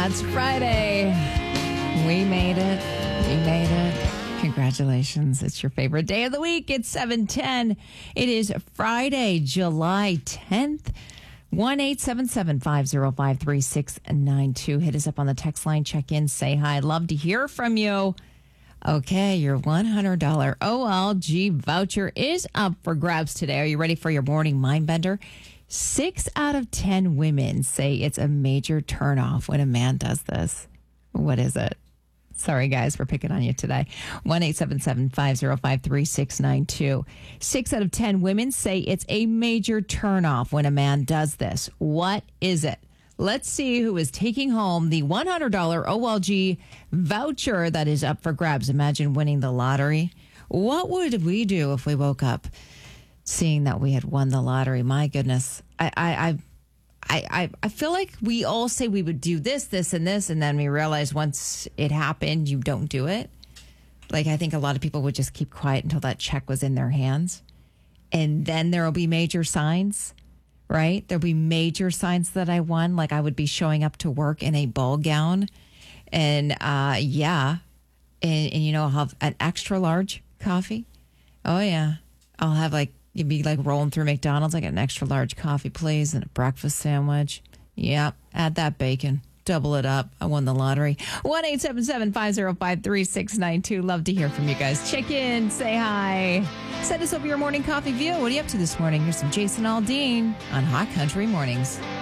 Yeah, it's Friday. We made it. We made it. Congratulations. It's your favorite day of the week. It's 7:10. It is Friday, July 10th. 1-877-505-3692. Hit us up on the text line. Check in. Say hi. Love to hear from you. Okay, your $100 OLG voucher is up for grabs today. Are you ready for your morning mind bender? 6 out of 10 women say it's a major turnoff when a man does this. What is it? Sorry, guys, we're picking on you today. 1-877-505-3692. 6 out of 10 women say it's a major turnoff when a man does this. What is it? Let's see who is taking home the $100 OLG voucher that is up for grabs. Imagine winning the lottery. What would we do if we woke up seeing that we had won the lottery? My goodness. I feel like we all say we would do this, this, and this, and then we realize once it happened, you don't do it. Like, I think a lot of people would just keep quiet until that check was in their hands. And then there will be major signs, right? There'll be major signs that I won. Like, I would be showing up to work in a ball gown. And, yeah. And you know, I'll have an extra large coffee. Oh, yeah. I'll have, like, you'd be like rolling through McDonald's, like an extra large coffee, please, and a breakfast sandwich. Yep, add that bacon. Double it up. I won the lottery. 1-877-505-3692. Love to hear from you guys. Check in, say hi. Send us over your morning coffee view. What are you up to this morning? Here's some Jason Aldean on Hot Country Mornings.